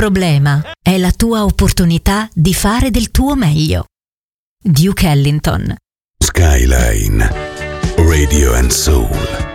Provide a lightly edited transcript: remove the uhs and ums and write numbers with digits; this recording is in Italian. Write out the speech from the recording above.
problema è la tua opportunità di fare del tuo meglio. Duke Ellington. Skyline Radio and Soul.